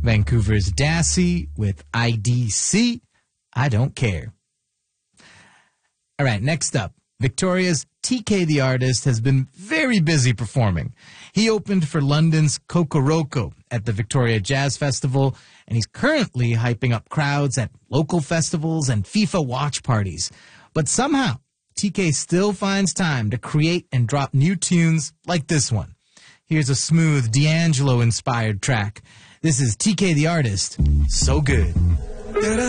Vancouver's Dassey with IDC, I Don't Care. All right, next up, Victoria's TK the Artist has been very busy performing. He opened for London's Kokoroko at the Victoria Jazz Festival, and he's currently hyping up crowds at local festivals and FIFA watch parties. But somehow, TK still finds time to create and drop new tunes like this one. Here's a smooth D'Angelo-inspired track. This is TK the Artist, So Good.